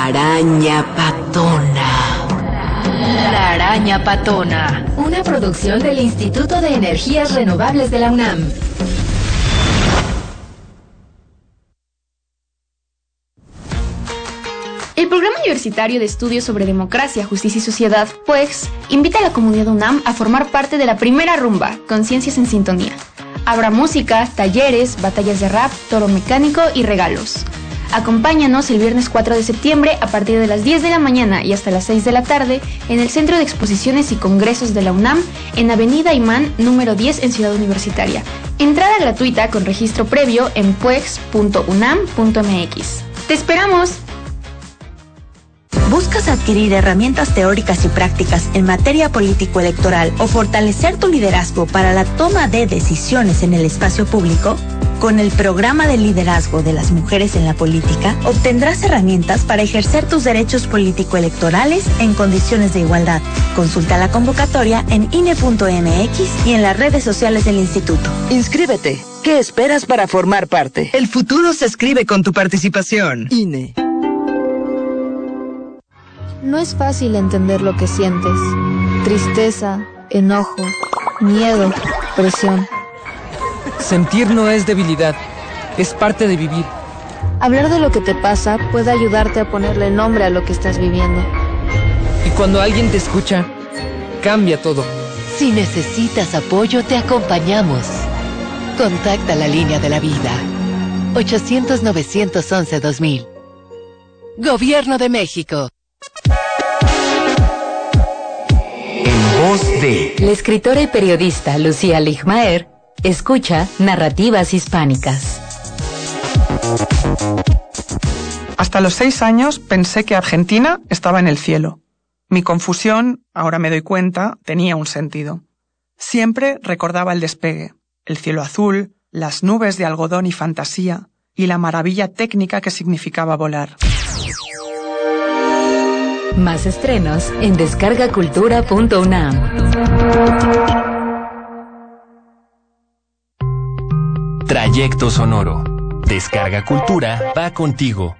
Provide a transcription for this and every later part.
araña patona. La araña patona. Una producción del Instituto de Energías Renovables de la UNAM. El Programa Universitario de Estudios sobre Democracia, Justicia y Sociedad, PUEX, invita a la comunidad UNAM a formar parte de la primera rumba, Conciencias en Sintonía. Habrá música, talleres, batallas de rap, toro mecánico y regalos. Acompáñanos el viernes 4 de septiembre a partir de las 10 de la mañana y hasta las 6 de la tarde en el Centro de Exposiciones y Congresos de la UNAM en Avenida Imán, número 10 en Ciudad Universitaria. Entrada gratuita con registro previo en puex.unam.mx. ¡Te esperamos! ¿Buscas adquirir herramientas teóricas y prácticas en materia político-electoral o fortalecer tu liderazgo para la toma de decisiones en el espacio público? Con el Programa de Liderazgo de las Mujeres en la Política, obtendrás herramientas para ejercer tus derechos político-electorales en condiciones de igualdad. Consulta la convocatoria en INE.mx y en las redes sociales del Instituto. Inscríbete. ¿Qué esperas para formar parte? El futuro se escribe con tu participación. INE. No es fácil entender lo que sientes. Tristeza, enojo, miedo, presión. Sentir no es debilidad, es parte de vivir. Hablar de lo que te pasa puede ayudarte a ponerle nombre a lo que estás viviendo. Y cuando alguien te escucha, cambia todo. Si necesitas apoyo, te acompañamos. Contacta la línea de la vida. 800-911-2000. Gobierno de México. En voz de la escritora y periodista Lucía Ligmaer, escucha Narrativas Hispánicas. Hasta los 6 años pensé que Argentina estaba en el cielo. Mi confusión, ahora me doy cuenta, tenía un sentido. Siempre recordaba el despegue, el cielo azul, las nubes de algodón y fantasía, y la maravilla técnica que significaba volar. Más estrenos en descargacultura.unam. Trayecto sonoro. Descarga Cultura va contigo.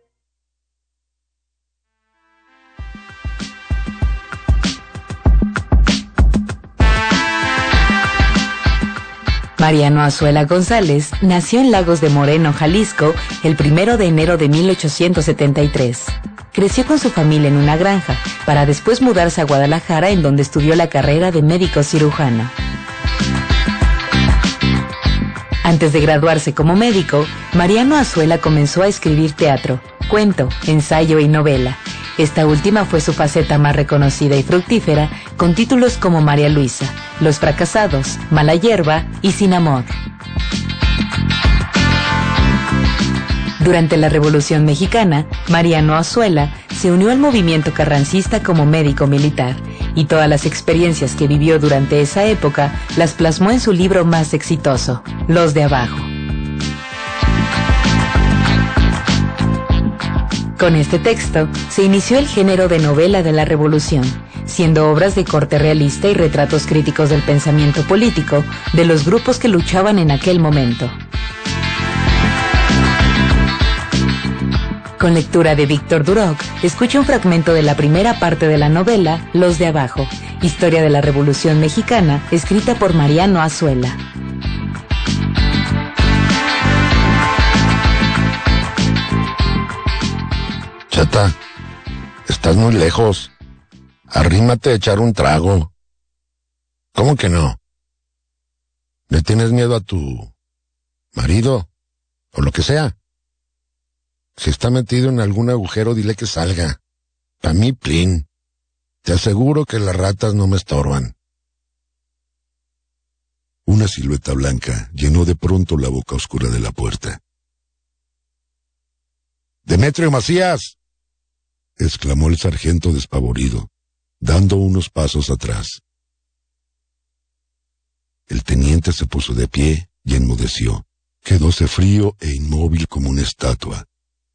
Mariano Azuela González nació en Lagos de Moreno, Jalisco, el 1 de enero de 1873. Creció con su familia en una granja, para después mudarse a Guadalajara, en donde estudió la carrera de médico cirujano. Antes de graduarse como médico, Mariano Azuela comenzó a escribir teatro, cuento, ensayo y novela. Esta última fue su faceta más reconocida y fructífera, con títulos como María Luisa, Los fracasados, Mala hierba y Sin amor. Durante la Revolución Mexicana, Mariano Azuela se unió al movimiento carrancista como médico militar, y todas las experiencias que vivió durante esa época las plasmó en su libro más exitoso, Los de Abajo. Con este texto se inició el género de novela de la Revolución, siendo obras de corte realista y retratos críticos del pensamiento político de los grupos que luchaban en aquel momento. Con lectura de Víctor Duroc, escucha un fragmento de la primera parte de la novela Los de Abajo, historia de la Revolución Mexicana, escrita por Mariano Azuela. Chata, estás muy lejos. Arrímate a echar un trago. ¿Cómo que no? ¿Le tienes miedo a tu marido? O lo que sea. Si está metido en algún agujero, dile que salga. Pa' mí, plin. Te aseguro que las ratas no me estorban. Una silueta blanca llenó de pronto la boca oscura de la puerta. ¡Demetrio Macías!, exclamó el sargento despavorido, dando unos pasos atrás. El teniente se puso de pie y enmudeció. Quedóse frío e inmóvil como una estatua.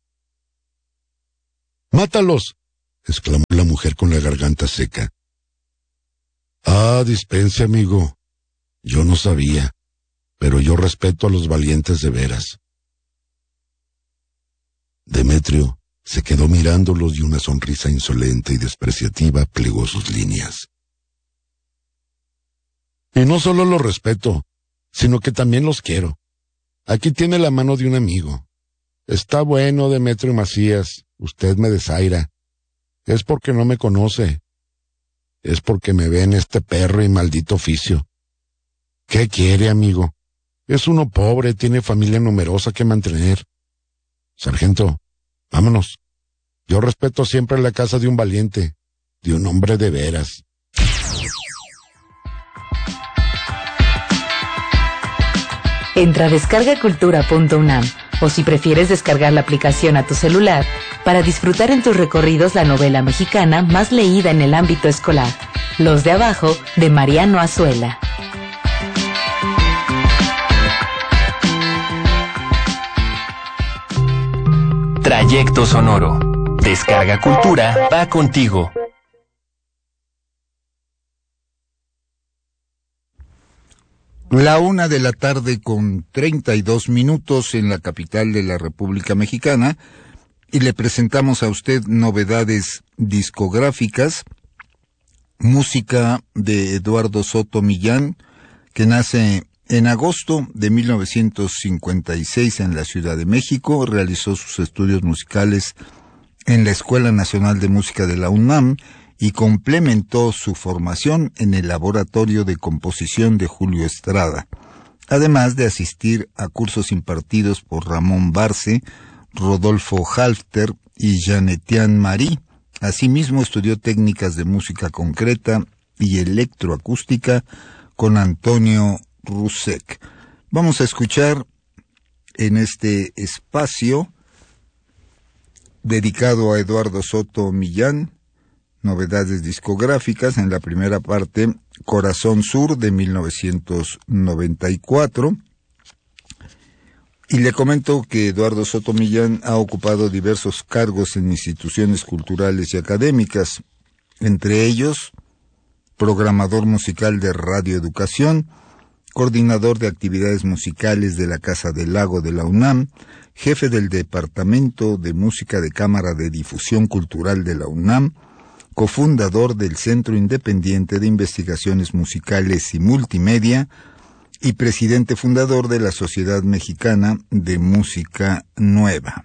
¡Mátalos!, exclamó la mujer con la garganta seca. Ah, dispense, amigo. Yo no sabía, pero yo respeto a los valientes de veras. Demetrio Se quedó mirándolos y una sonrisa insolente y despreciativa plegó sus líneas. Y no solo los respeto, sino que también los quiero. Aquí tiene la mano de un amigo. Está bueno, Demetrio Macías, usted me desaira. Es porque no me conoce. Es porque me ve en este perro y maldito oficio. ¿Qué quiere, amigo? Es uno pobre, tiene familia numerosa que mantener. Sargento, vámonos. Yo respeto siempre la casa de un valiente, de un hombre de veras. Entra a descargacultura.unam o si prefieres descargar la aplicación a tu celular para disfrutar en tus recorridos la novela mexicana más leída en el ámbito escolar, Los de Abajo, de Mariano Azuela. Trayecto sonoro. Descarga Cultura va contigo. La 1:32 en la capital de la República Mexicana y le presentamos a usted novedades discográficas, música de Eduardo Soto Millán, que nace en agosto de 1956 en la Ciudad de México, realizó sus estudios musicales en la Escuela Nacional de Música de la UNAM y complementó su formación en el Laboratorio de Composición de Julio Estrada, además de asistir a cursos impartidos por Ramón Barce, Rodolfo Halfter y Jean-Etienne Marie. Asimismo estudió técnicas de música concreta y electroacústica con Antonio Rusek. Vamos a escuchar en este espacio dedicado a Eduardo Soto Millán, novedades discográficas. En la primera parte, Corazón Sur de 1994. Y le comento que Eduardo Soto Millán ha ocupado diversos cargos en instituciones culturales y académicas, entre ellos programador musical de Radio Educación, coordinador de actividades musicales de la Casa del Lago de la UNAM, jefe del Departamento de Música de Cámara de Difusión Cultural de la UNAM, cofundador del Centro Independiente de Investigaciones Musicales y Multimedia y presidente fundador de la Sociedad Mexicana de Música Nueva.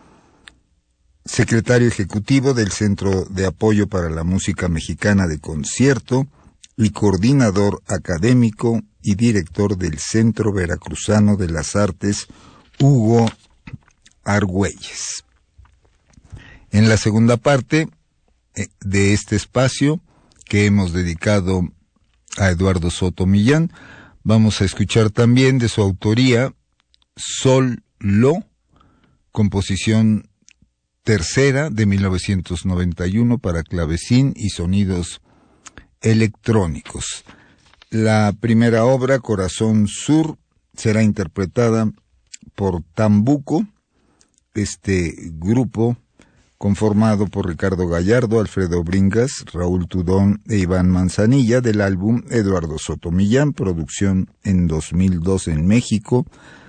Secretario ejecutivo del Centro de Apoyo para la Música Mexicana de Concierto y coordinador académico y director del Centro Veracruzano de las Artes Hugo Argüelles. En la segunda parte de este espacio que hemos dedicado a Eduardo Soto Millán, vamos a escuchar también de su autoría Sol Lo, composición tercera de 1991 para clavecín y sonidos electrónicos. La primera obra, Corazón Sur, será interpretada por Tambuco, este grupo conformado por Ricardo Gallardo, Alfredo Bringas, Raúl Tudón e Iván Manzanilla, del álbum Eduardo Soto Millán, producción en 2002 en México,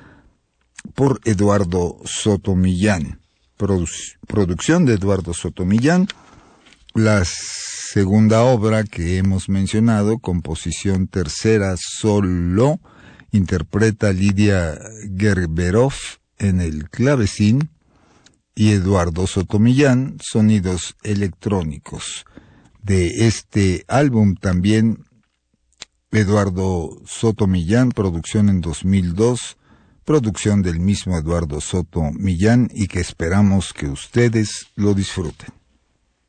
por Eduardo Soto Millán. Producción de Eduardo Soto Millán. La segunda obra que hemos mencionado, composición tercera, Solo, interpreta Lidia Gerberov en el clavecín y Eduardo Soto Millán, sonidos electrónicos. De este álbum también Eduardo Soto Millán, producción en 2002, producción del mismo Eduardo Soto Millán, y que esperamos que ustedes lo disfruten.